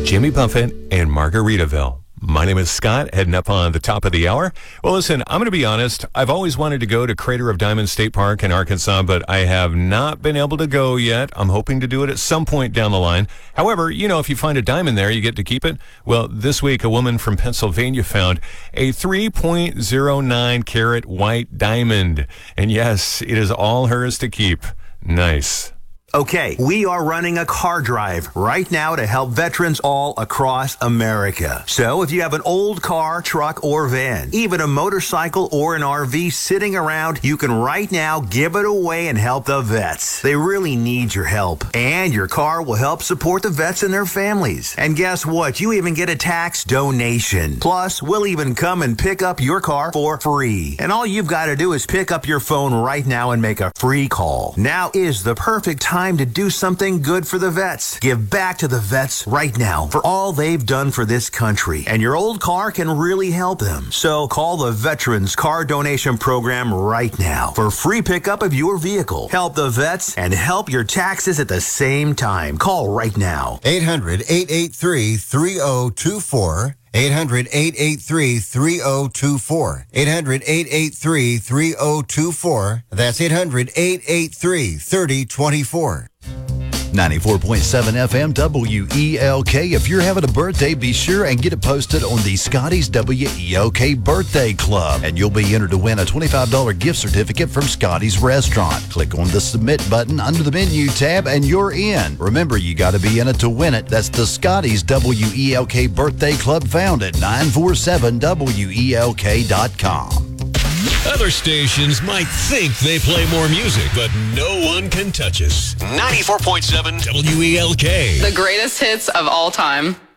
Jimmy Buffett and Margaritaville. My name is Scott, heading up on the top of the hour. Well, listen, I'm going to be honest. I've always wanted to go to Crater of Diamond State Park in Arkansas, but I have not been able to go yet. I'm hoping to do it at some point down the line. However, you know, if you find a diamond there, you get to keep it. Well, this week, a woman from Pennsylvania found a 3.09 carat white diamond. And yes, it is all hers to keep. Nice. Okay, we are running a car drive right now to help veterans all across America. So if you have an old car, truck, or van, even a motorcycle or an RV sitting around, you can right now give it away and help the vets. They really need your help. And your car will help support the vets and their families. And guess what? You even get a tax donation. Plus, we'll even come and pick up your car for free. And all you've got to do is pick up your phone right now and make a free call. Now is the perfect time to do something good for the vets. Give back to the vets right now for all they've done for this country. And your old car can really help them. So call the Veterans Car Donation Program right now for free pickup of your vehicle. Help the vets and help your taxes at the same time. Call right now. 800-883-3024. 800-883-3024. 800-883-3024. That's 800-883-3024. 94.7 FM WELK. If you're having a birthday, be sure and get it posted on the Scotty's WELK Birthday Club. And you'll be entered to win a $25 gift certificate from Scotty's Restaurant. Click on the Submit button under the menu tab and you're in. Remember, you got to be in it to win it. That's the Scotty's WELK Birthday Club, found at 947WELK.com. Other stations might think they play more music, but no one can touch us. 94.7 WELK. The greatest hits of all time.